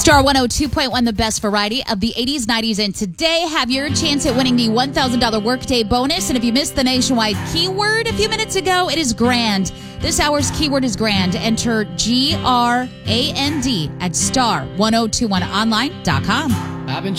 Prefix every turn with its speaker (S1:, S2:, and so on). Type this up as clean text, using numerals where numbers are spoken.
S1: Star 102.1, the best variety of the 80s, 90s, and today. Have your chance at winning the $1,000 workday bonus. And if you missed the nationwide keyword a few minutes ago, it is grand. This hour's keyword is grand. Enter GRAND at star1021online.com.